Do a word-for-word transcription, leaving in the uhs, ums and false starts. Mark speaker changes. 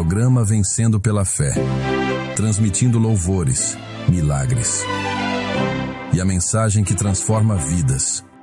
Speaker 1: programa Vencendo pela Fé, transmitindo louvores, milagres e a mensagem que transforma vidas.